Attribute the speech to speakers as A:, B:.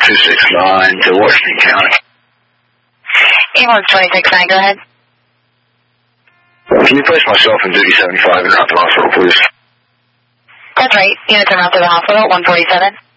A: 269 to Washington County.
B: Ambulance 269, go ahead.
A: Can you place myself in duty 75 and route to the hospital, please?
B: That's right. Units are route to the hospital, 147.